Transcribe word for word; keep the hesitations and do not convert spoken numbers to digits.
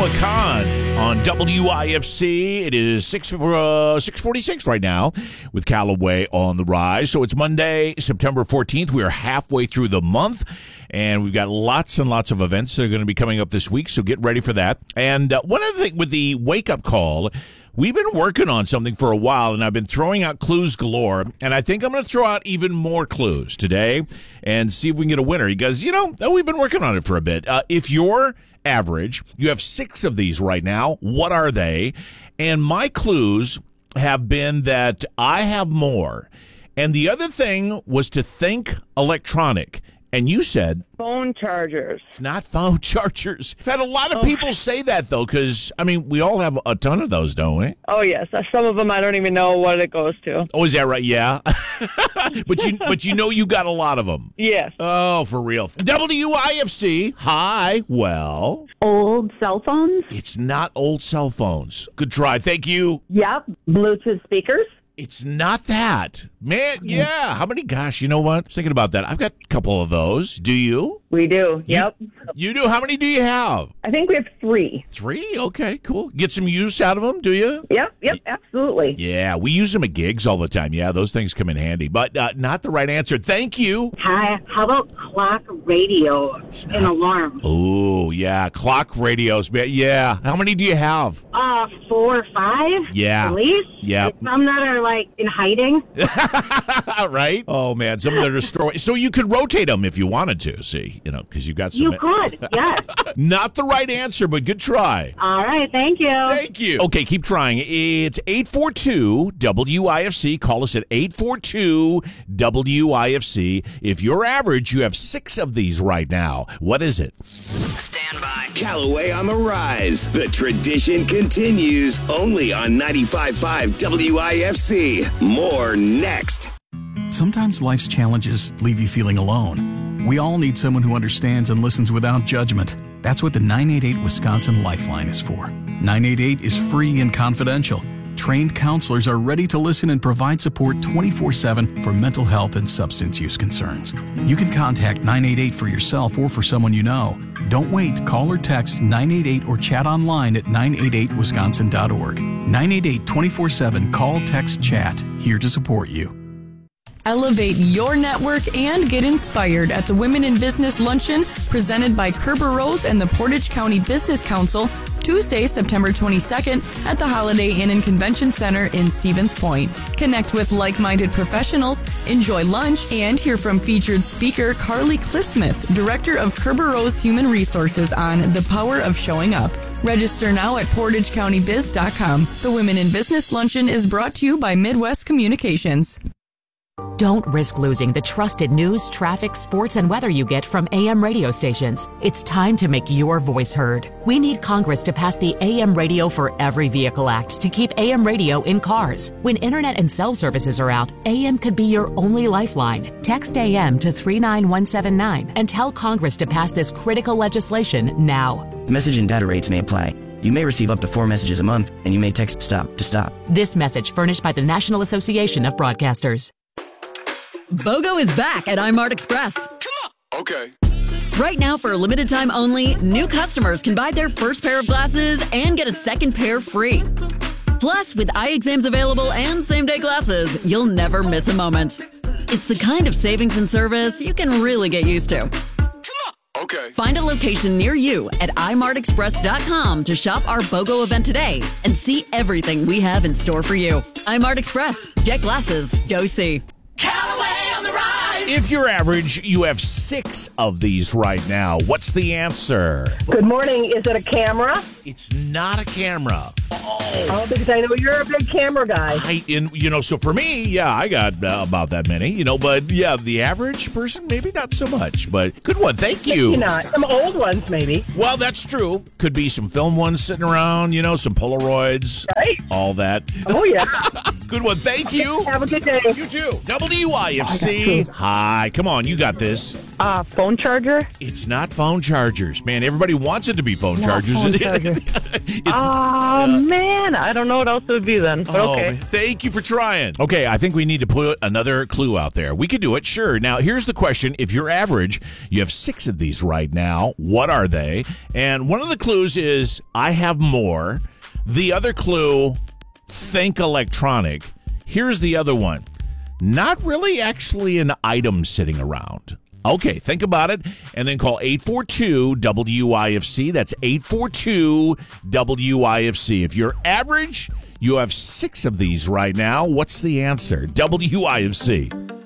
Noah Kahn on W I F C. It is six forty-six right now with Callaway on the rise. So it's Monday, September fourteenth. We are halfway through the month, and we've got lots and lots of events that are going to be coming up this week, so get ready for that. And uh, one other thing with the wake-up call, we've been working on something for a while, and I've been throwing out clues galore, and I think I'm going to throw out even more clues today and see if we can get a winner. He goes, you know, we've been working on it for a bit. Uh, if you're average, you have six of these right now. What are they? And my clues have been that I have more. And the other thing was to think electronic. And you said phone chargers. It's not phone chargers. I've had a lot of Oh. people say that, though, because, I mean, we all have a ton of those, don't we? Oh, yes. Some of them I don't even know what it goes to. Oh, is that right? Yeah. but you but you know you got a lot of them. Yes. Oh, for real. W I F C. Hi. Well, Old cell phones? it's not old cell phones. Good try. Thank you. Yep. Bluetooth speakers? It's not that. Man, yeah. How many? Gosh, you know what? I was thinking about that. I've got a couple of those. Do you? We do. Yep. You do? How many do you have? I think we have three. Three? Okay, cool. Get some use out of them, do you? Yep. Yep. Absolutely. Yeah, we use them at gigs all the time. Yeah, those things come in handy. But uh, not the right answer. Thank you. Hi. How about clock, radio, and alarm? Oh, yeah. Clock radios. Yeah. How many do you have? Uh, four or five? Yeah. At least? Yeah. There's some that are, like, in hiding. Right? Oh, man. Some that are stored. So you could rotate them if you wanted to, see, you know, because you've got some. You could, yes. Not the right answer, but good try. All right, thank you. Thank you. Okay, keep trying. It's eight four two W I F C. Call us at eight four two W I F C. If you're average, you have six of these right now. What is it? Stand by. Callaway on the rise. The tradition continues only on ninety-five point five W I F C. More next. Sometimes life's challenges leave you feeling alone. We all need someone who understands and listens without judgment. That's what the nine eight eight Wisconsin Lifeline is for. nine eight eight is free and confidential. Trained counselors are ready to listen and provide support twenty-four seven for mental health and substance use concerns. You can contact nine eight eight for yourself or for someone you know. Don't wait. Call or text nine eight eight or chat online at nine eight eight wisconsin dot org. nine eight eight twenty-four seven. Call, text, chat. Here to support you. Elevate your network and get inspired at the Women in Business Luncheon presented by Kerber Rose and the Portage County Business Council, Tuesday, September twenty-second at the Holiday Inn and Convention Center in Stevens Point. Connect with like-minded professionals, enjoy lunch, and hear from featured speaker Carly Clismith, Director of Kerber Rose Human Resources on the power of showing up. Register now at portage county biz dot com. The Women in Business Luncheon is brought to you by Midwest Communications. Don't risk losing the trusted news, traffic, sports, and weather you get from A M radio stations. It's time to make your voice heard. We need Congress to pass the A M Radio for Every Vehicle Act to keep A M radio in cars. When internet and cell services are out, A M could be your only lifeline. Text A M to three nine one seven nine and tell Congress to pass this critical legislation now. Message and data rates may apply. You may receive up to four messages a month, and you may text STOP to stop. This message furnished by the National Association of Broadcasters. BOGO is back at iMart Express. Come on. Okay. Right now, for a limited time only, new customers can buy their first pair of glasses and get a second pair free. Plus, with eye exams available and same-day glasses, you'll never miss a moment. It's the kind of savings and service you can really get used to. Okay. Find a location near you at i mart express dot com to shop our BOGO event today and see everything we have in store for you. iMart Express. Get glasses. Go see. Callaway on the rise. If you're average, you have six of these right now. What's the answer? Good morning. Is it a camera? It's not a camera. Oh, because I know you're a big camera guy. I, in, you know, so for me, yeah, I got uh, about that many, you know, but yeah, the average person, maybe not so much, but good one. Thank you. Maybe not. Some old ones, maybe. Well, that's true. Could be some film ones sitting around, you know, some Polaroids, right? All that. Oh, yeah. Good one. Thank you. Have a good day. You too. W I F C. Hi. Come on. You got this. Uh, phone charger? It's not phone chargers. Man, everybody wants it to be phone Not chargers. phone charger. It's- Oh, uh, man. I don't know what else it would be then, but Oh, okay. man, thank you for trying. Okay, I think we need to put another clue out there. We could do it, sure. Now, here's the question. If you're average, you have six of these right now. What are they? And one of the clues is I have more. The other clue, think electronic. Here's the other one. Not really actually an item sitting around. Okay, think about it, and then call eight four two W I F C. That's eight four two W I F C. If you're average, you have six of these right now. What's the answer? W I F C.